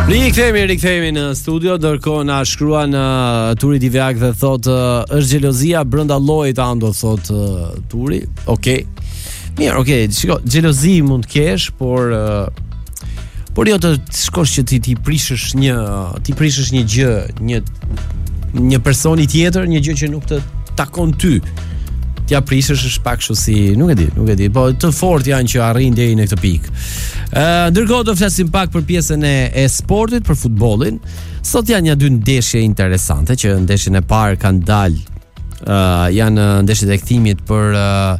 Rikthehemi në studio, ndërkohë na shkruan Turi Divjak dhe thotë është xhelozia brenda llojit ando, thotë Turi. Okej. Mirë, okej, shiko, xhelozi mund të kesh, por jo të shkosh që ti prishësh një gjë, një personi tjetër, një gjë që nuk të takon ty. T'ja prishësh është pak kështu si, nuk e di, po të fortë janë që arrin deri në këtë pikë. Ndërkohë do flasim pak për pjesën e sportit, për futbollin. Sot janë dy ndeshje interesante që ndeshjen e parë kanë dalë, janë ndeshjet e kthimit për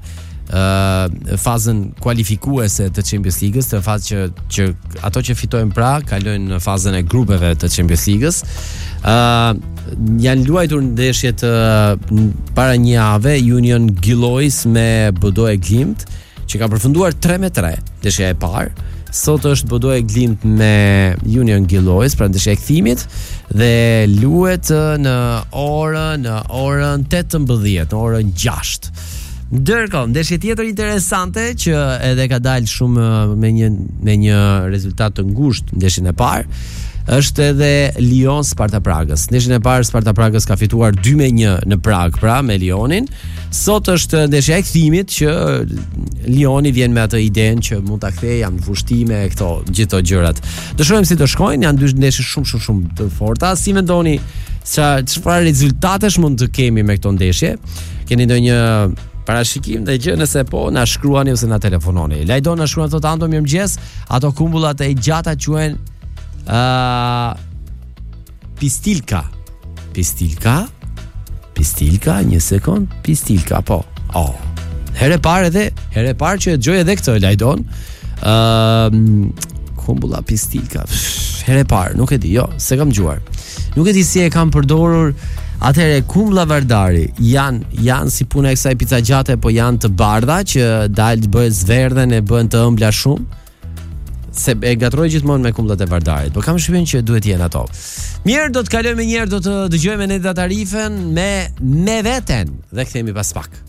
fazën kualifikuese të Champions League-s, të fazë që ato që fitojnë pra kalojnë në fazën e grupeve të Champions League-s. Janë luajtur ndeshjet para një jave, Union Gillois me BDO e Glimt, që ka përfunduar 3-3, ndeshja e parë. Sot është BDO e Glimt me Union Gillois, pra ndeshja e kthimit, dhe luhet në orën 18, në orën 6. Ndërkohë, ndeshje tjetër interesante që edhe ka dalë shumë me një rezultat të ngushtë ndeshjen e parë, është edhe Lyon Sparta Pragës. Ndeshjen e parë Sparta Pragës ka fituar 2-1 në Prag, pra me Lyonin. Sot është ndeshja e kthimit që Lyoni vjen me atë idenë që mund ta kthejë jam në vushtime gjithë gjërat. Do shohim si do shkojnë, janë dy ndeshje shumë të forta. Si mendoni çfarë rezultatesh mund të kemi me këto ndeshje? Keni ndonjë parashikim dhe gjë, nëse po, na shkruani ose na telefononi. Lajdo na shkruan thotë Ando, mirëmëngjes, ato kumbullat e gjata quhen pistilka, një sekond, pistilka, po. Herë parë që e gjoj edhe këtë Lajdon. Kumbulla pistilka. Herë parë, nuk e di, se kam gjuar. Nuk e di si e kam përdorur. Atëherë kumbulla vardari janë si puna e kësaj pica gjate, po janë të bardha që dalë bëhet zverdhen e bën të ëmbla shumë. Se e gatroj gjithmonë me kumbullat e vardarit, por kam shpresën që duhet jenë ato. Mirë, do të kalojmë një herë, do të dëgjojmë Nedda Tarifen me veten dhe kthehemi pas pak.